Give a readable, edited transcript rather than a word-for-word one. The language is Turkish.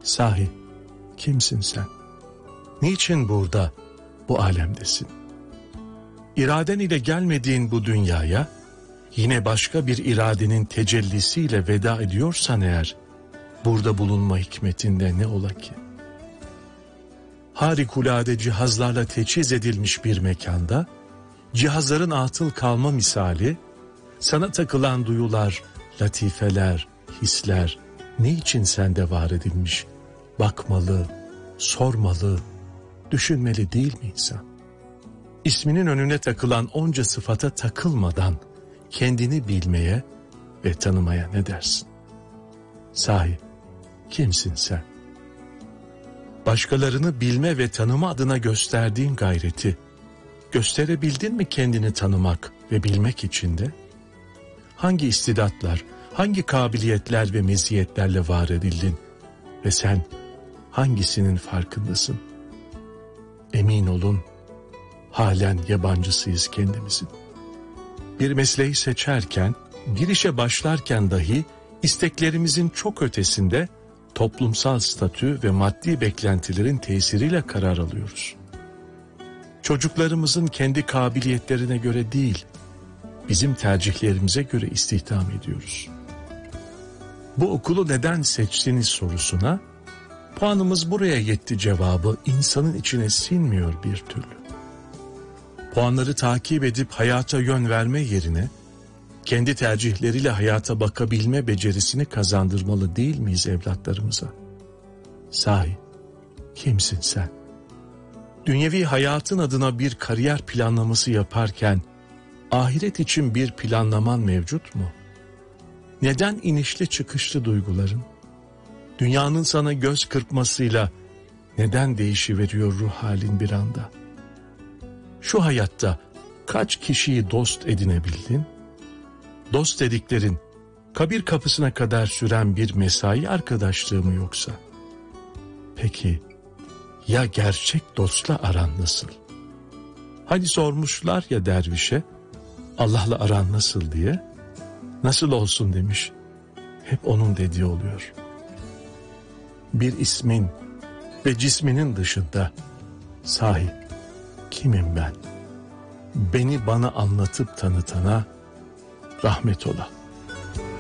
Sahi kimsin sen? Niçin burada, bu alemdesin? İraden ile gelmediğin bu dünyaya, yine başka bir iradenin tecellisiyle veda ediyorsan eğer, burada bulunma hikmetinde ne ola ki? Harikulade cihazlarla teçhiz edilmiş bir mekanda, cihazların atıl kalma misali, sana takılan duyular, latifeler, hisler, ne için sende var edilmiş? Bakmalı, sormalı, düşünmeli değil mi insan? İsminin önüne takılan onca sıfata takılmadan kendini bilmeye ve tanımaya ne dersin? Sahi kimsin sen? Başkalarını bilme ve tanıma adına gösterdiğin gayreti gösterebildin mi kendini tanımak ve bilmek için de? Hangi istidatlar, hangi kabiliyetler ve meziyetlerle var edildin ve sen hangisinin farkındasın? Emin olun, halen yabancısıyız kendimizin. Bir mesleği seçerken, bir işe başlarken dahi isteklerimizin çok ötesinde toplumsal statü ve maddi beklentilerin tesiriyle karar alıyoruz. Çocuklarımızın kendi kabiliyetlerine göre değil, bizim tercihlerimize göre istihdam ediyoruz. Bu okulu neden seçtiniz sorusuna, puanımız buraya yetti cevabı insanın içine sinmiyor bir türlü. Puanları takip edip hayata yön verme yerine, kendi tercihleriyle hayata bakabilme becerisini kazandırmalı değil miyiz evlatlarımıza? Sahi, kimsin sen? Dünyevi hayatın adına bir kariyer planlaması yaparken, ahiret için bir planlaman mevcut mu? Neden inişli çıkışlı duyguların? Dünyanın sana göz kırpmasıyla neden değişiveriyor ruh halin bir anda? Şu hayatta kaç kişiyi dost edinebildin? Dost dediklerin kabir kapısına kadar süren bir mesai arkadaşlığı mı yoksa? Peki ya gerçek dostla aran nasıl? Hani sormuşlar ya dervişe, Allah'la aran nasıl diye, nasıl olsun demiş, hep onun dediği oluyor. Bir ismin ve cisminin dışında, sahi kimim ben? Beni bana anlatıp tanıtana rahmet ola.